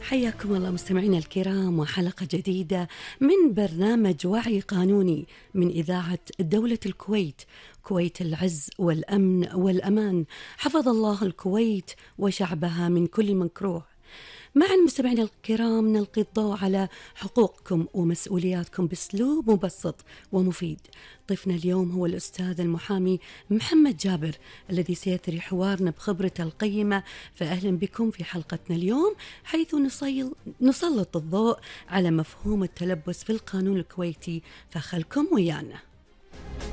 حياكم الله مستمعينا الكرام وحلقة جديدة من برنامج وعي قانوني من إذاعة دولة الكويت، كويت العز والأمن والأمان. حفظ الله الكويت وشعبها من كل مكروه. مع المستمعين الكرام نلقي الضوء على حقوقكم ومسؤولياتكم بأسلوب مبسط ومفيد. ضيفنا اليوم هو الأستاذ المحامي محمد جابر الذي سيثري حوارنا بخبرته القيمة. فأهلا بكم في حلقتنا اليوم، حيث نسلط الضوء على مفهوم التلبس في القانون الكويتي، فخلكم ويانا.